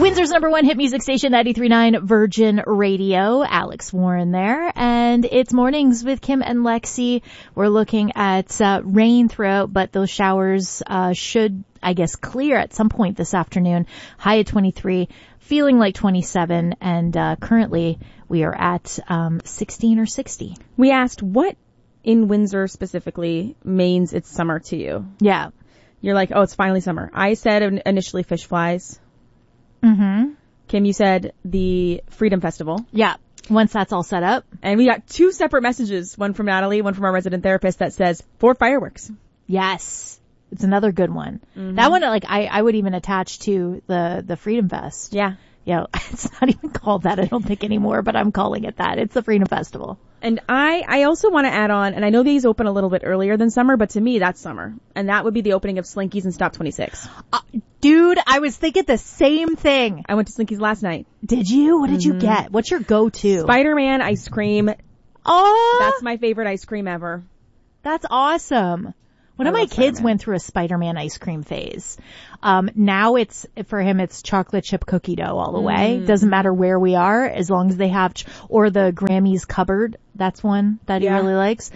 Windsor's #1 hit music station, 93.9 Virgin Radio. Alex Warren there. And it's Mornings with Kim and Lexi. We're looking at rain throughout, but those showers should, I guess, clear at some point this afternoon. High at 23, feeling like 27, and currently we are at 16 or 60. We asked what in Windsor specifically means it's summer to you. Yeah. You're like, oh, it's finally summer. I said initially fish flies. Mm-hmm. Kim, you said the Freedom Festival. Yeah. Once that's all set up. And we got 2 separate messages, one from Natalie, one from our resident therapist that says 4 fireworks. Yes. It's another good one. Mm-hmm. That one, like, I would even attach to the Freedom Fest. Yeah. Yeah. It's not even called that, I don't think, anymore, but I'm calling it that. It's the Freedom Festival. And I also want to add on, and I know these open a little bit earlier than summer, but to me, that's summer. And that would be the opening of Slinky's and Stop 26. Dude, I was thinking the same thing. I went to Slinky's last night. Did you? What did you get? What's your go-to? Spider-Man ice cream. Oh! That's my favorite ice cream ever. That's awesome. One of my kids went through a Spider-Man ice cream phase. Now for him, it's chocolate chip cookie dough all the way. Doesn't matter where we are, as long as they have, or the Grammy's cupboard. That's one that he really likes.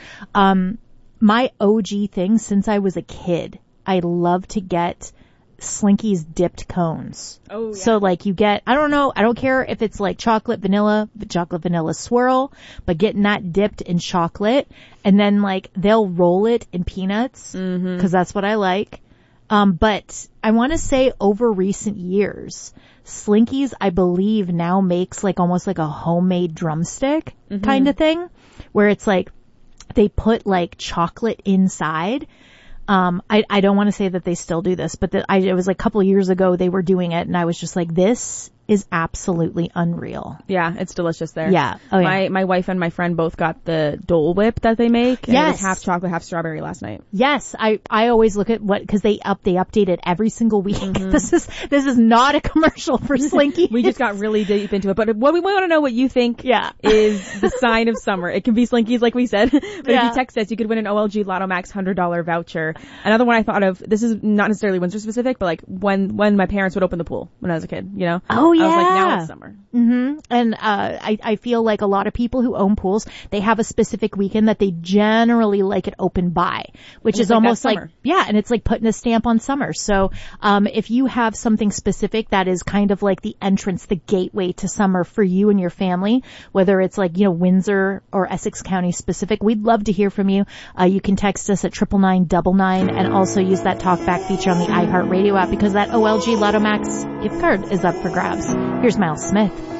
My OG thing since I was a kid, I love to get Slinky's dipped cones. Oh, yeah. So like you get, I don't care if it's like chocolate vanilla swirl, but getting that dipped in chocolate, and then like they'll roll it in peanuts, cause that's what I like. But I want to say over recent years, Slinky's, I believe, now makes like almost like a homemade drumstick kind of thing, where it's like they put like chocolate inside. I don't want to say that they still do this, but it was like a couple of years ago they were doing it, and I was just like, this is absolutely unreal. Yeah, it's delicious there. Yeah. Oh, yeah. My wife and my friend both got the Dole Whip that they make. And yes. It was half chocolate, half strawberry last night. Yes. I always look at cause they update it every single week. This is not a commercial for Slinky. We just got really deep into it, but what we want to know what you think is the sign of summer. It can be Slinky's like we said, but if you text us, you could win an OLG Lotto Max $100 voucher. Another one I thought of, this is not necessarily Windsor specific, but like when my parents would open the pool when I was a kid, you know? Oh yeah. I was like, now it's summer. And, I feel like a lot of people who own pools, they have a specific weekend that they generally like it open by, which is almost like, and it's like putting a stamp on summer. So, if you have something specific that is kind of like the entrance, the gateway to summer for you and your family, whether it's like, Windsor or Essex County specific, we'd love to hear from you. You can text us at 99999 and also use that talkback feature on the iHeartRadio app because that OLG Lotto Max gift card is up for grabs. Here's Miles Smith.